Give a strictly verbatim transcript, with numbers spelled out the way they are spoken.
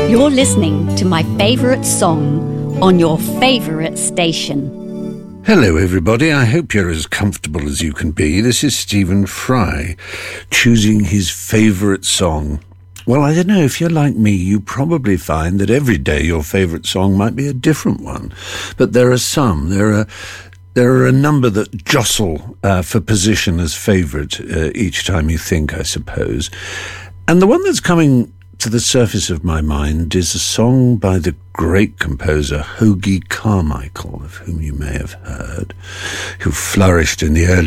You're listening to my favourite song on your favourite station. Hello everybody, I hope you're as comfortable as you can be. This is Stephen Fry, choosing his favourite song. Well, I don't know, if you're like me, you probably find that every day your favourite song might be a different one. But there are some, there are there are a number that jostle uh, for position as favourite uh, each time you think, I suppose. And the one that's coming to the surface of my mind is a song by the great composer Hoagy Carmichael, of whom you may have heard, who flourished in the early